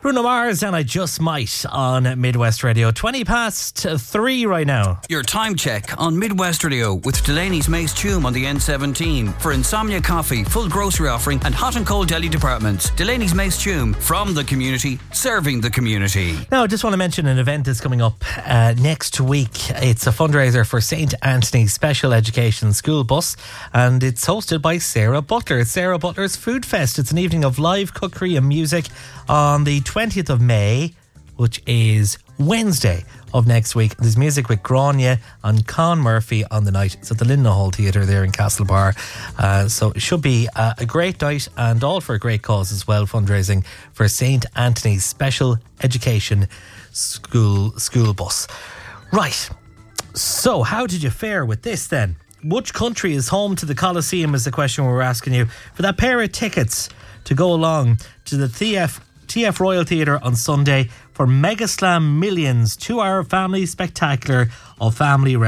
Bruno Mars and I Just Might on Midwest Radio. 3:20 right now. Your time check on Midwest Radio with Delaney's Mace Tume on the N17 for Insomnia Coffee, full grocery offering and hot and cold deli departments. Delaney's Mace Tume, from the community, serving the community. Now, I just want to mention an event that's coming up next week. It's a fundraiser for St. Anthony's Special Education School Bus, and it's hosted by Sarah Butler. It's Sarah Butler's Food Fest. It's an evening of live cookery and music on the 20th of May, which is Wednesday of next week. There's music with Grania and Con Murphy on the night. It's at the Lindenau Hall Theatre there in Castlebar. So it should be a great night, and all for a great cause as well, fundraising for St. Anthony's Special Education School Bus. Right, so how did you fare with this then? Which country is home to the Coliseum is the question we're asking you. For that pair of tickets to go along to the TF Royal Theatre on Sunday for Mega Slam Millions 2-hour family spectacular of American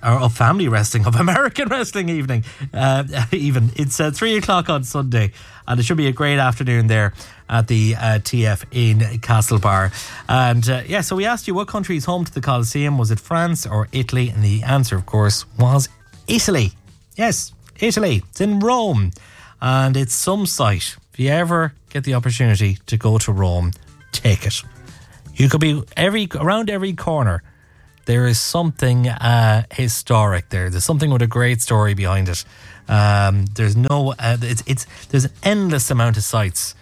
wrestling evening. It's 3 o'clock on Sunday, and it should be a great afternoon there at the TF in Castlebar. And so we asked you what country is home to the Coliseum. Was it France or Italy? And the answer, of course, was Italy. Yes, Italy. It's in Rome, and it's some sight. If you ever get the opportunity to go to Rome, take it. You could be around every corner. There is something historic there. There's something with a great story behind it. There's an endless amount of sights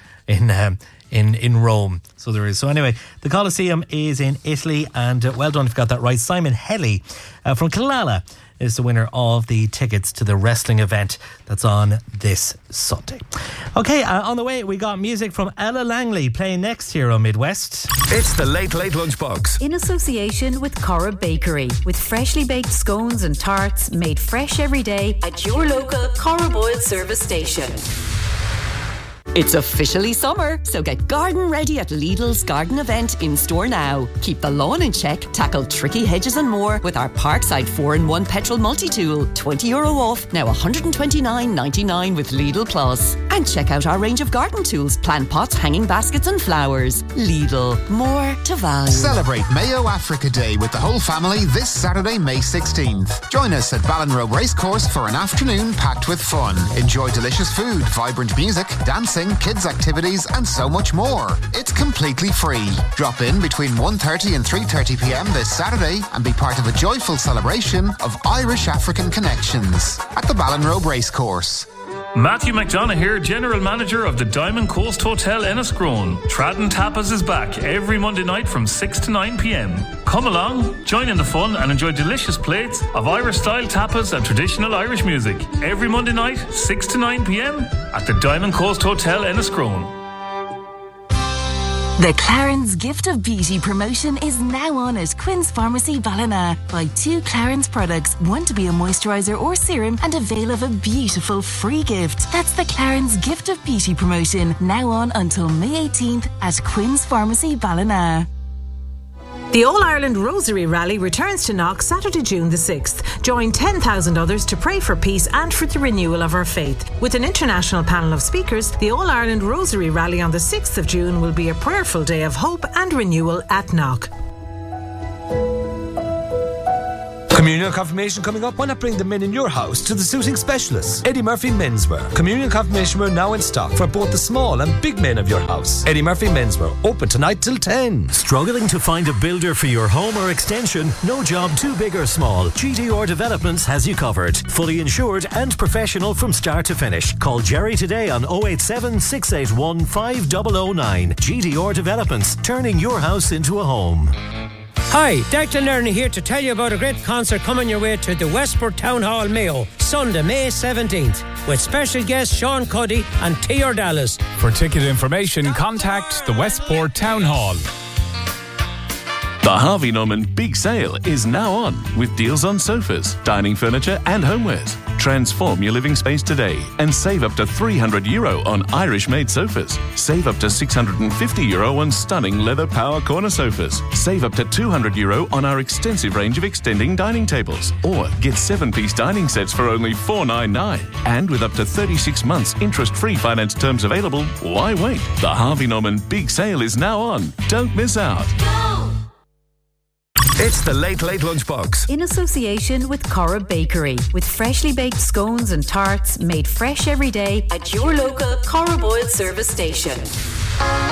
in Rome. So there is. So anyway, the Colosseum is in Italy, and well done if you got that right. Simon Helly from Killala is the winner of the tickets to the wrestling event that's on this Sunday. Okay, on the way we got music from Ella Langley playing next here on Midwest. It's the Late Lunchbox. In association with Cora Bakery, with freshly baked scones and tarts made fresh every day at your local Cora Boyle service station. It's officially summer, so get garden ready at Lidl's garden event in store now. Keep the lawn in check, tackle tricky hedges and more with our Parkside 4-in-1 petrol multi-tool. €20 off, now $129.99 with Lidl Plus. And check out our range of garden tools, plant pots, hanging baskets and flowers. Lidl, more to value. Celebrate Mayo Africa Day with the whole family this Saturday, May 16th. Join us at Ballinrobe Racecourse for an afternoon packed with fun. Enjoy delicious food, vibrant music, dancing, kids activities and so much more. It's completely free. Drop in between 1:30 and 3:30pm this Saturday and be part of a joyful celebration of Irish African connections at the Ballinrobe Racecourse. Matthew McDonough here, General Manager of the Diamond Coast Hotel Enniscrone. Tradden Tapas is back every Monday night from 6 to 9pm. Come along, join in the fun and enjoy delicious plates of Irish-style tapas and traditional Irish music. Every Monday night, 6 to 9pm at the Diamond Coast Hotel Enniscrone. The Clarins Gift of Beauty promotion is now on at Quinn's Pharmacy Ballina. Buy 2 Clarins products, one to be a moisturiser or serum, and avail of a beautiful free gift. That's the Clarins Gift of Beauty promotion, now on until May 18th at Quinn's Pharmacy Ballina. The All-Ireland Rosary Rally returns to Knock Saturday, June the 6th. Join 10,000 others to pray for peace and for the renewal of our faith. With an international panel of speakers, the All-Ireland Rosary Rally on the 6th of June will be a prayerful day of hope and renewal at Knock. Communion confirmation coming up. Why not bring the men in your house to the suiting specialists? Eddie Murphy Menswear. Communion confirmation wear now in stock for both the small and big men of your house. Eddie Murphy Menswear, open tonight till 10. Struggling to find a builder for your home or extension? No job too big or small. GDR Developments has you covered. Fully insured and professional from start to finish. Call Jerry today on 087 681 5009. GDR Developments, turning your house into a home. Hi, Declan Lerner here to tell you about a great concert coming your way to the Westport Town Hall, Mayo, Sunday, May 17th, with special guests Sean Cuddy and T.R. Dallas. For ticket information, contact the Westport Town Hall. The Harvey Norman Big Sale is now on with deals on sofas, dining furniture and homewares. Transform your living space today and save up to €300 on Irish-made sofas. Save up to €650 on stunning leather power corner sofas. Save up to €200 on our extensive range of extending dining tables. Or get 7-piece dining sets for only $499. And with up to 36 months interest-free finance terms available, why wait? The Harvey Norman Big Sale is now on. Don't miss out. It's the Late Late Lunchbox. In association with Cora Bakery, with freshly baked scones and tarts made fresh every day at your local Cora Boyle service station.